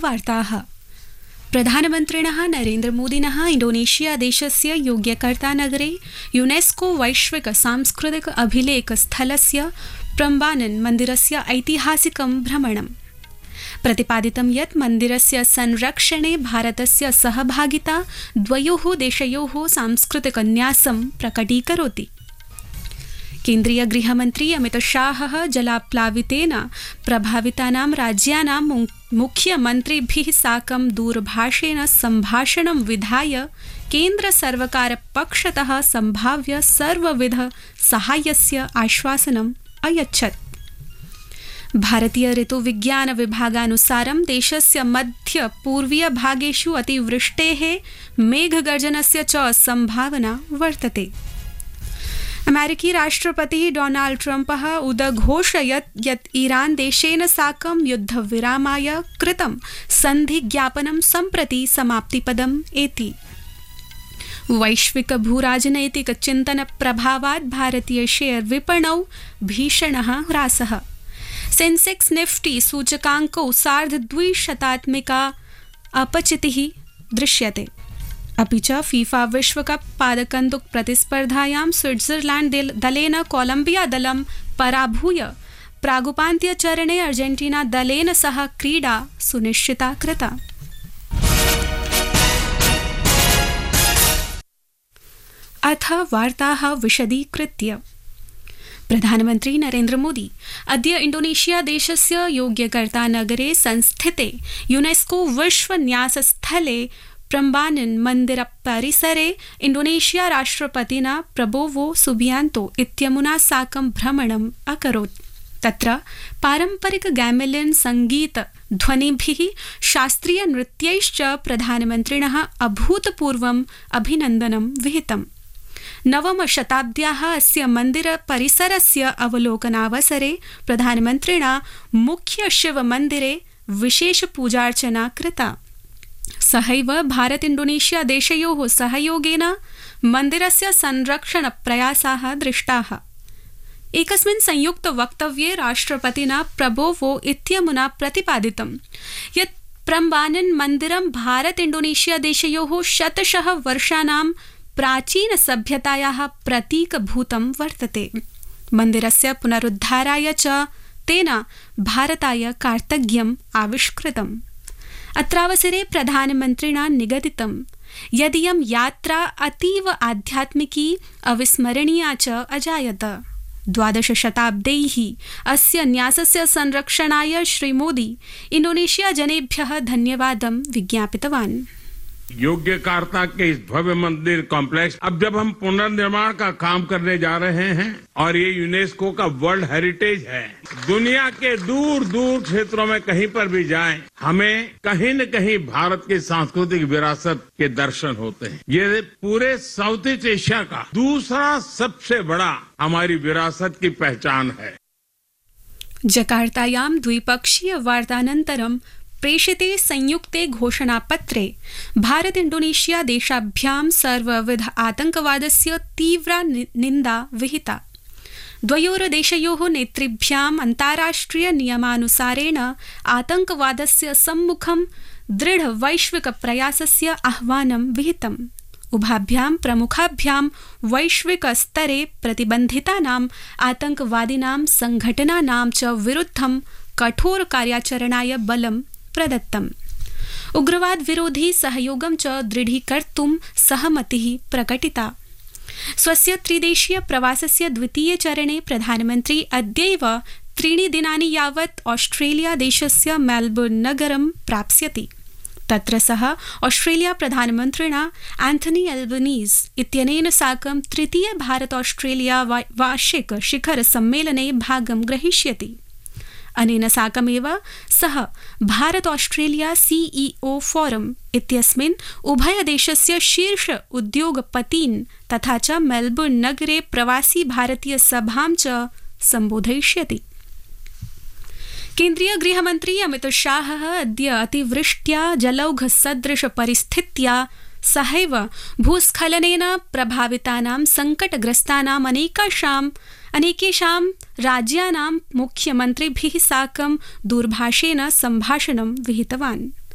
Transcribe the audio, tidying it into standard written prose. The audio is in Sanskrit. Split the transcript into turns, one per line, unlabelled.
वार्ताः। प्रधानमन्त्रिणः नरेन्द्रमोदिनः इंडोनेशिया देशस्य योग्यकर्ता नगरे यूनेस्को वैश्विक सांस्कृतिक अभिलेखस्थलस्य प्रम्बानन् मन्दिरस्य ऐतिहासिकं भ्रमणम्। प्रतिपादितं यत् मन्दिरस्य संरक्षणे भारतस्य सहभागिता द्वयोः देशयोः सांस्कृतिकन्यासं प्रकटीकरोति। केन्द्रीय गृहमन्त्री अमित शाहः जलाप्लावितेन प्रभावितानां राज्यानां मुख्यमन्त्रिभिः साकं दूरभाषेण सम्भाषणं विधाय केन्द्रसर्वकारपक्षतः सम्भाव्य सर्वविध साहाय्यस्य आश्वासनम् अयच्छत्। भारतीय ऋतुविज्ञान विभागानुसारं देशस्य मध्य पूर्वीय भागेषु अतिवृष्टेः मेघगर्जनस्य च सम्भावना वर्तते। अमेरिकी राष्ट्रपतिः डोनाल्ड ट्रम्पः उदघोषयत् यत् ईरान देशेन साकं युद्धविरामाय कृतं सन्धिज्ञापनं सम्प्रति समाप्तिपदम् एति। वैश्विक भूराजनैतिक चिन्तन प्रभावात् भारतीय शेयर विपणौ भीषणः ह्रासः। सेंसेक्स निफ्टी सूचकाङ्कौ 2.5% अपचितिः दृश्यते। अपि च फीफा विश्वकप पादकन्दुक प्रतिस्पर्धायां स्विट्जरलैंड दलेन कोलंबिया दलं पराभूय प्रागुपान्त्यचरणे अर्जेंटीना दलेन सह क्रीडा सुनिश्चिता कृता। अथ वार्ताः विशदीकृत्य। प्रधानमन्त्री नरेन्द्र मोदी अद्य इंडोनेशिया देशस्य योग्यकर्ता नगरे संस्थिते यूनेस्को विश्वन्यासस्थले प्रम्बानन् मन्दिर परिसरे इंडोनेशिया राष्ट्रपतिना प्रबोवो सुबियांतो इत्यमुना साकं भ्रमणम् अकरोत्। तत्र पारम्परिक गैमेलियन संगीत ध्वनिभिः शास्त्रीय नृत्यैश्च प्रधानमन्त्रिणः अभूतपूर्वम् अभिनन्दनं विहितम्। नवम शताब्द्याः अस्य मन्दिर परिसरस्य अवलोकनावसरे प्रधानमन्त्रिणा मुख्य शिव मन्दिरे विशेष पूजार्चना कृता। सहैव भारत इंडोनेशिया देशयोः सहयोगेन मन्दिरस्य संरक्षण प्रयासाः दृष्टाः। एकस्मिन् संयुक्त वक्तव्ये राष्ट्रपतिना प्रबोवो इत्यमुना प्रतिपादितं यत् प्रम्बानन् मन्दिरं भारत इंडोनेशिया देशयोः शतशः वर्षाणां प्राचीन सभ्यतायाः प्रतीकभूतं वर्तते। मन्दिरस्य पुनरुद्धाराय च तेन भारताय कार्तज्ञम् आविष्कृतम्। अत्रावसरे प्रधानमन्त्रिणा निगदितं यदियं यात्रा अतीव आध्यात्मिकी अविस्मरणीया च अजायत। 12 शताब्दैः अस्य न्यासस्य संरक्षणाय श्रीमोदी इंडोनेशिया जनेभ्यः धन्यवादं विज्ञापितवान्।
योग्यकर्ता के इस भव्य मंदिर कॉम्प्लेक्स अब जब हम पुनर्निर्माण का काम करने जा रहे हैं और ये यूनेस्को का वर्ल्ड हेरिटेज है, दुनिया के दूर दूर क्षेत्रों में कहीं पर भी जाएं, हमें कहीं न कहीं भारत की सांस्कृतिक विरासत के दर्शन होते हैं। ये पूरे साउथ ईस्ट एशिया का दूसरा सबसे बड़ा हमारी विरासत की पहचान है।
जकार्तायां द्विपक्षीय वार्तानन्तरं प्रेषिते संयुक्ते घोषणापत्रे भारत इंडोनेशिया देशाभ्यां सर्वविध आतंकवादस्य तीव्रा निन्दा विहिता। द्वयोर्देशयोः नेतृभ्याम् अन्ताराष्ट्रिय नियमानुसारेण आतंकवादस्य सम्मुखं दृढ वैश्विक प्रयासस्य आह्वानं विहितम्। उभाभ्यां प्रमुखाभ्यां वैश्विक स्तरे प्रतिबन्धितानाम् आतंकवादिनां संघटनानां च विरुद्धं कठोर कार्याचरणाय बलं प्रदत्तम्। उग्रवाद विरोधी सहयोगं च दृढीकर्तुं सहमतिः प्रकटिता। स्वस्य त्रिदेशीय प्रवासस्य द्वितीये चरणे प्रधानमन्त्री अद्यैव 3 दिनानि यावत् ऑस्ट्रेलिया देशस्य मेलबोर्न नगरं प्राप्स्यति। तत्र सः ऑस्ट्रेलिया प्रधानमन्त्रिणा एंथनी एल्बनीज़ इत्यनेन साकं तृतीय भारत ऑस्ट्रेलिया वार्षिक शिखर सम्मेलने भागं ग्रहीष्यति। अनेन साकमेव सः भारत ऑस्ट्रेलिया सीईओ फोरम इत्यस्मिन् उभयदेशस्य शीर्ष उद्योगपतीन् तथा च मेलबोर्न नगरे प्रवासी भारतीय सभां च सम्बोधयिष्यति। केन्द्रीय गृहमन्त्री अमित शाहः अद्य अतिवृष्ट्या जलौघ सदृश परिस्थित्या सहैव भूस्खलनेन प्रभावितानां संकटग्रस्तानाम् अनेकेषां राज्यानां मुख्यमन्त्रिभिः साकं दूरभाषेण सम्भाषणं विहितवान्।